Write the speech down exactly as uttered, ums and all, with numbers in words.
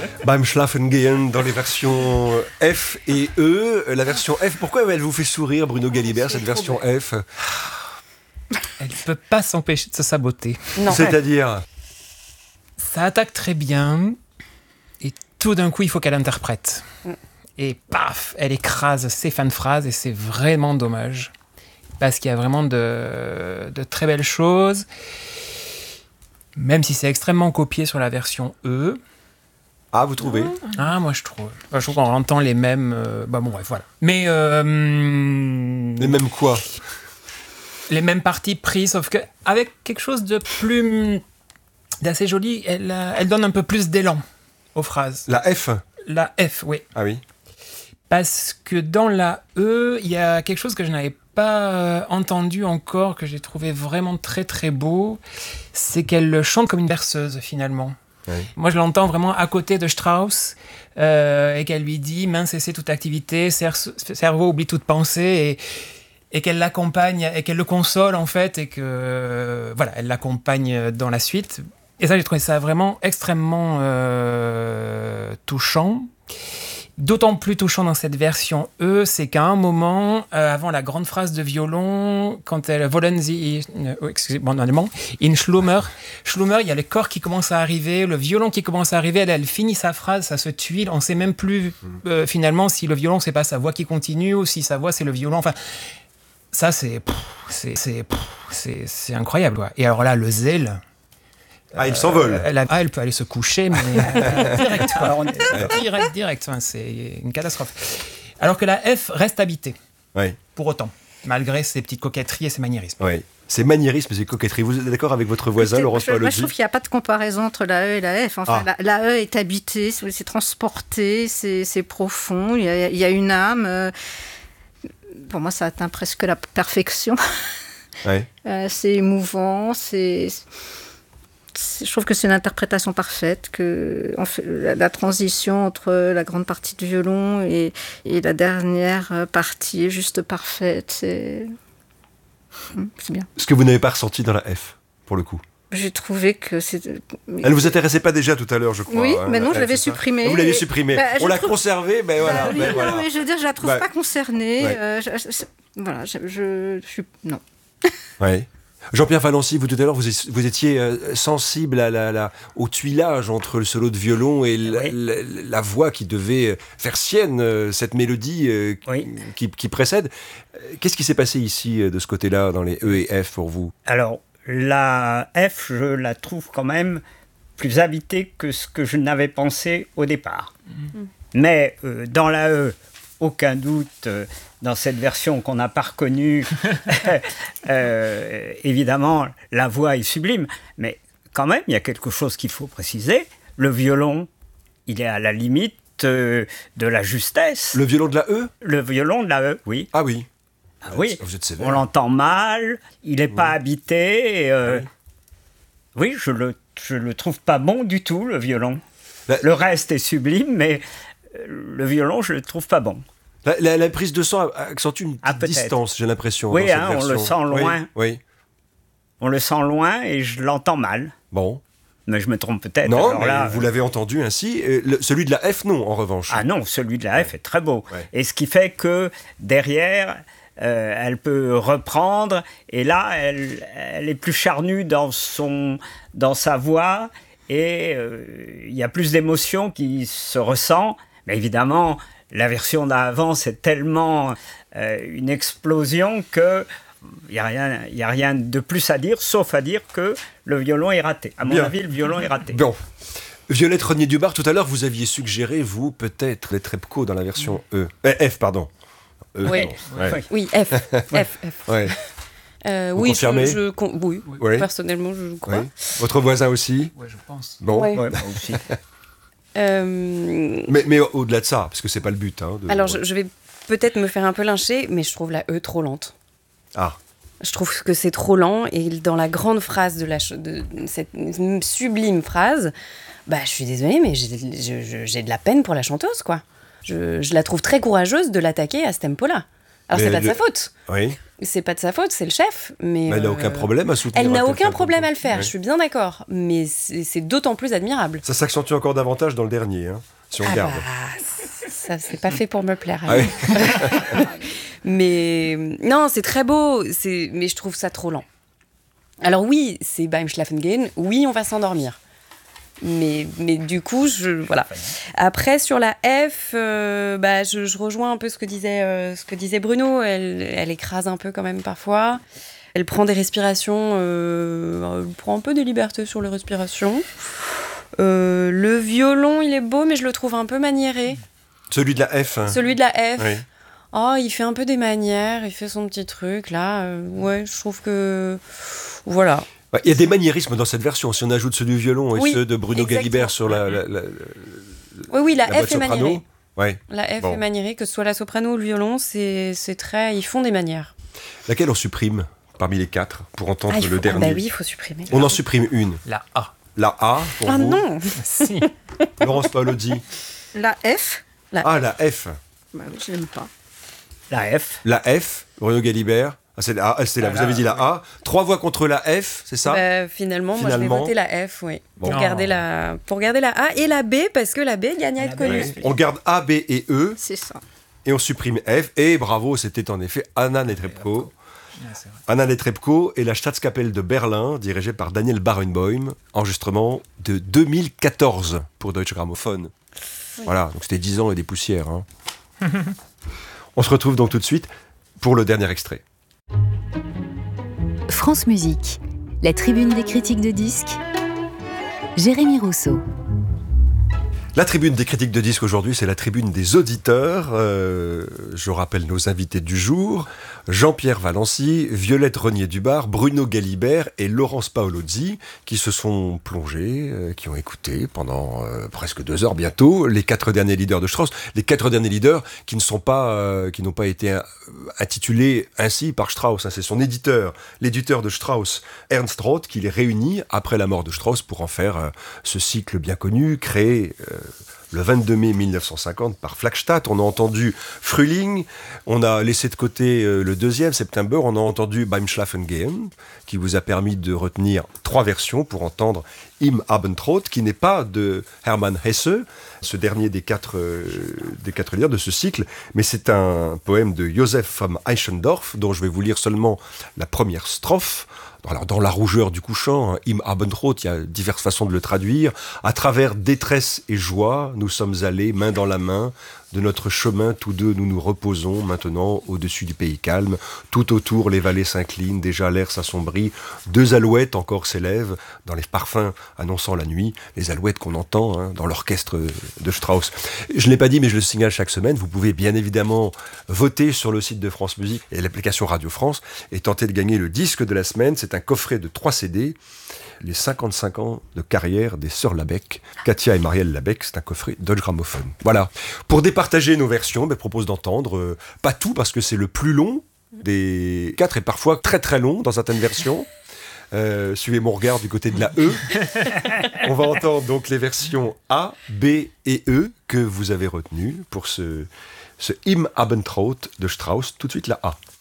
Beim Schlafen gehen dans les versions F et E. La version F, pourquoi elle vous fait sourire, Bruno Galibert, cette version F? Elle ne peut pas s'empêcher de se saboter. Non. C'est-à-dire? Ça attaque très bien, et tout d'un coup, il faut qu'elle interprète. Mm. Et paf, elle écrase ses fins de phrases, et c'est vraiment dommage. Parce qu'il y a vraiment de, de très belles choses, même si c'est extrêmement copié sur la version E. Ah, vous trouvez? Ah, moi je trouve. Je trouve qu'on entend les mêmes... Euh, bah bon, bref, voilà. Mais... Euh, les mêmes quoi? Les mêmes parties prises, sauf qu'avec quelque chose de plus... d'assez joli, elle, elle donne un peu plus d'élan aux phrases. La F? La F, oui. Ah oui. Parce que dans la E, il y a quelque chose que je n'avais pas euh, entendu encore, que j'ai trouvé vraiment très très beau, c'est qu'elle chante comme une berceuse finalement. Oui. Moi je l'entends vraiment à côté de Strauss, euh, et qu'elle lui dit « Main, cessez toute activité, cerveau, oublie toute pensée », et, et qu'elle l'accompagne, et qu'elle le console en fait, et que euh, voilà, elle l'accompagne dans la suite. Et ça, j'ai trouvé ça vraiment extrêmement euh, touchant. D'autant plus touchant dans cette version E, c'est qu'à un moment, euh, avant la grande phrase de violon, quand elle wollen Sie, euh, excusez-moi, en allemand, in Schlummer, Schlummer, il y a le corps qui commence à arriver, le violon qui commence à arriver, elle, elle finit sa phrase, ça se tuile, on ne sait même plus euh, finalement si le violon, c'est pas sa voix qui continue ou si sa voix, c'est le violon. Enfin, ça, c'est, c'est, c'est, c'est, c'est incroyable. Quoi. Et alors là, le zèle. Ah, il s'envole. Euh, elle, a, ah, elle peut aller se coucher, mais euh, direct. Alors, on est, direct, direct. Enfin, c'est une catastrophe. Alors que la F reste habitée. Oui. Pour autant, malgré ses petites coquetteries et ses maniérismes. Oui. Ces maniérismes et ces coquetteries. Vous êtes d'accord avec votre voisin, Laurence Paolozzi? Moi, je trouve qu'il n'y a pas de comparaison entre la E et la F. Enfin, ah. la, la E est habitée, c'est transporté, c'est, c'est profond, il y, a, il y a une âme. Pour moi, ça atteint presque la perfection. Oui. euh, c'est émouvant, c'est... Je trouve que c'est une interprétation parfaite, que en fait, la, la transition entre la grande partie du violon et, et la dernière partie est juste parfaite. C'est, c'est bien. Ce que vous n'avez pas ressenti dans la F, pour le coup. J'ai trouvé que c'est... Elle ne vous intéressait pas déjà tout à l'heure, je crois. Oui, hein, mais non, F, je l'avais supprimée. Vous l'avez supprimée. Bah, On l'a trouve... conservée, mais voilà. Bah, oui, mais non, voilà. mais je veux dire, je la trouve bah, pas concernée. Ouais. Euh, je, je, voilà, je, je, je suis... Non. Oui. Jean-Pierre Valency, vous tout à l'heure, vous, vous étiez euh, sensible à la, la, au tuilage entre le solo de violon et la, oui. la, la voix qui devait faire sienne euh, cette mélodie euh, oui. qui, qui précède. Qu'est-ce qui s'est passé ici, de ce côté-là, dans les E et F pour vous? Alors, la F, je la trouve quand même plus habitée que ce que je n'avais pensé au départ. Mmh. Mais euh, dans la E, aucun doute, euh, dans cette version qu'on n'a pas reconnue, euh, évidemment, la voix est sublime, mais quand même, il y a quelque chose qu'il faut préciser. Le violon, il est à la limite euh, de la justesse. Le violon de la E? Le violon de la E, oui. Ah oui. Ah oui, vous êtes sévère. On l'entend mal, il n'est oui. pas habité. Euh, oui, oui je le, je le trouve pas bon du tout, le violon. La... Le reste est sublime, mais le violon, je le trouve pas bon. La, la, la prise de son accentue une petite ah, distance, j'ai l'impression. Oui, dans hein, cette on le sent loin. Oui, oui. On le sent loin et je l'entends mal. Bon. Mais je me trompe peut-être. Non, Alors mais là, vous l'avez entendu ainsi. Le, celui de la F, non, en revanche. Ah non, celui de la F ouais. est très beau. Ouais. Et ce qui fait que derrière, euh, elle peut reprendre. Et là, elle, elle est plus charnue dans, son, dans sa voix. Et il euh, y a plus d'émotion qui se ressent. Mais évidemment, la version d'avant, c'est tellement euh, une explosion que il n'y a rien, il y a rien de plus à dire, sauf à dire que le violon est raté. À mon Bien. avis, le violon est raté. Bon. Violette Renier-Dubar, tout à l'heure, vous aviez suggéré, vous, peut-être, les Trebko dans la version E. Euh, F, pardon. E, oui. Pardon. Ouais. oui, F. F, F. Ouais. Euh, vous oui, confirmez je, je, con, oui, oui, personnellement, je crois. Oui. Votre voisin aussi? Oui, je pense. Bon. Ouais. Ouais, moi aussi. euh... Mais, mais au-delà de ça, parce que c'est pas le but. Hein, de... Alors, je, je vais peut-être me faire un peu lyncher, mais je trouve la E trop lente. Ah. Je trouve que c'est trop lent, et dans la grande phrase de, la, de cette sublime phrase, bah, je suis désolée, mais j'ai, je, j'ai de la peine pour la chanteuse, quoi. Je, je la trouve très courageuse de l'attaquer à ce tempo-là. Alors, Mais c'est pas de le- sa faute. Oui. C'est pas de sa faute, c'est le chef. Mais, Mais elle n'a euh, aucun problème à soutenir. Elle un n'a tel aucun faire problème à concours. le faire, Oui. je suis bien d'accord. Mais c'est c'est d'autant plus admirable. Ça s'accentue encore davantage dans le dernier, hein, si on Ah regarde. bah, ça, c'est pas fait pour me plaire. Ah oui. Mais non, c'est très beau, c'est... mais je trouve ça trop lent. Alors oui, c'est Beim Schlafen gehen, oui, on va s'endormir. Mais, mais du coup, je, voilà. Après, sur la F, euh, bah, je, je rejoins un peu ce que disait, euh, ce que disait Bruno. Elle, elle écrase un peu quand même parfois. Elle prend des respirations, euh, elle prend un peu de liberté sur les respirations. Euh, le violon, il est beau, mais je le trouve un peu maniéré. Celui de la F. hein. Celui de la F. Oui. Oh, il fait un peu des manières, il fait son petit truc, là. Euh, ouais, je trouve que... Voilà. Ouais, il y a des maniérismes dans cette version. Si on ajoute ceux du violon et Oui, ceux de Bruno exactement. Galibert sur la, la, la, Oui, oui, la, la boîte F est maniérée. soprano. Ouais. La F Bon. est maniérée, que ce soit la soprano ou le violon, c'est c'est très... Ils font des manières. Laquelle on supprime parmi les quatre pour entendre Ah, il faut... le ah, dernier bah oui, il faut supprimer. On en supprime une. La A. La A pour Ah vous. non Si. Laurence Paolozzi. La F, Ah, la F. bah oui, je l'aime pas. La F. La F, Bruno Galibert. Ah, c'est la A, c'est la, vous avez dit la A. Trois voix contre la F, c'est ça Bah, finalement, moi, je Finalement. vais voter la F, oui. Bon. Pour, garder la... pour garder la A et la B, parce que la B gagne à être La B, connue. oui. On garde A, B et E C'est ça. et on supprime F. Et bravo, c'était en effet Anna Netrebko. Ah, c'est vrai. Anna Netrebko et la Staatskapelle de Berlin, dirigée par Daniel Barenboim, enregistrement de deux mille quatorze pour Deutsche Grammophon. Voilà, donc c'était dix ans et des poussières. hein. On se retrouve donc tout de suite pour le dernier extrait. France Musique, la tribune des critiques de disques. Jérémy Rousseau. La tribune des critiques de disques aujourd'hui, c'est la tribune des auditeurs. Euh, je rappelle nos invités du jour. Jean-Pierre Valency, Violette Renier-Dubar, Bruno Galibert et Laurence Paolozzi, qui se sont plongés, euh, qui ont écouté pendant euh, presque deux heures bientôt les quatre derniers leaders de Strauss. Les quatre derniers leaders qui ne sont pas, euh, qui n'ont pas été euh, intitulés ainsi par Strauss. hein. C'est son éditeur, l'éditeur de Strauss, Ernst Roth, qui les réunit après la mort de Strauss pour en faire euh, ce cycle bien connu, créé euh, le vingt-deux mai mille neuf cent cinquante par Flagstadt. On a entendu Frühling, on a laissé de côté euh, le deuxième, September, on a entendu Beim Schlafen gehen, qui vous a permis de retenir trois versions pour entendre Im Abendrot, qui n'est pas de Hermann Hesse, ce dernier des quatre, euh, des quatre leaders de ce cycle, mais c'est un poème de Joseph von Eichendorff, dont je vais vous lire seulement la première strophe. Alors, dans la rougeur du couchant, hein, Im Abendrot, il y a diverses façons de le traduire. À travers détresse et joie, nous sommes allés, main dans la main, de notre chemin, tous deux, nous nous reposons maintenant au-dessus du pays calme. Tout autour, les vallées s'inclinent, déjà l'air s'assombrit. Deux alouettes encore s'élèvent dans les parfums annonçant la nuit. Les alouettes qu'on entend hein, dans l'orchestre de Strauss. Je ne l'ai pas dit, mais je le signale chaque semaine. Vous pouvez bien évidemment voter sur le site de France Musique et l'application Radio France et tenter de gagner le disque de la semaine. C'est un coffret de trois C D. Les cinquante-cinq ans de carrière des sœurs Labec, Katia et Marielle Labec, c'est un coffret Deutsche Grammophon. Voilà. Pour départager nos versions, ben, je propose d'entendre, euh, pas tout parce que c'est le plus long des quatre et parfois très très long dans certaines versions. Euh, suivez mon regard du côté de la E. On va entendre donc les versions A, B et E que vous avez retenues pour ce, ce Im Abendrot de Strauss. Tout de suite la A.